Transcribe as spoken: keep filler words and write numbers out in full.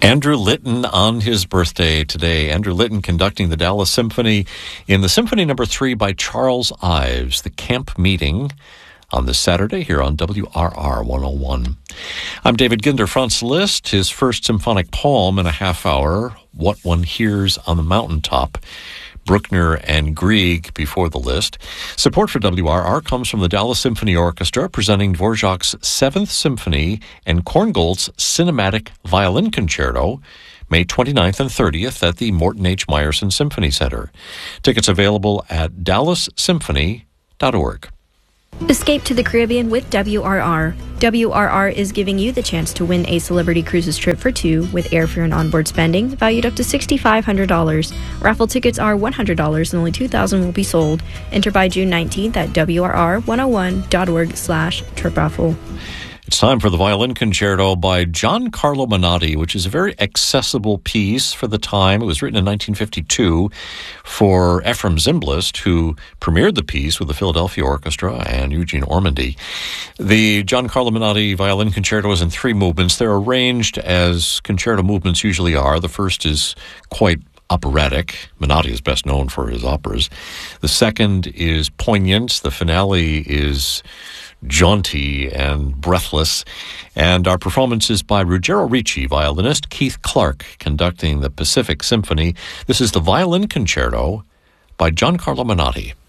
Andrew Litton on his birthday today. Andrew Litton conducting the Dallas Symphony in the Symphony Number Three by Charles Ives, the camp meeting on this Saturday here on W R R one oh one. I'm David Ginder. Franz Liszt, his first symphonic poem in a half hour, What One Hears on the Mountaintop. Bruckner and Grieg before the list. Support for W R R comes from the Dallas Symphony Orchestra, presenting Dvorak's Seventh Symphony and Korngold's Cinematic Violin Concerto, May twenty-ninth and thirtieth at the Morton H. Meyerson Symphony Center. Tickets available at dallas symphony dot org. Escape to the Caribbean with W R R. W R R is giving you the chance to win a Celebrity Cruises trip for two with airfare and onboard spending valued up to six thousand five hundred dollars. Raffle tickets are one hundred dollars and only two thousand will be sold. Enter by June nineteenth at W R R one oh one dot org slash trip raffle. It's time for the Violin Concerto by Giancarlo Menotti, which is a very accessible piece for the time. It was written in nineteen fifty-two for Ephraim Zimbalist, who premiered the piece with the Philadelphia Orchestra and Eugene Ormandy. The Giancarlo Menotti Violin Concerto is in three movements. They're arranged as concerto movements usually are. The first is quite operatic. Menotti is best known for his operas. The second is poignant. The finale is jaunty and breathless. And our performance is by Ruggero Ricci, violinist, Keith Clark conducting the Pacific Symphony. This is the Violin Concerto by Giancarlo Menotti.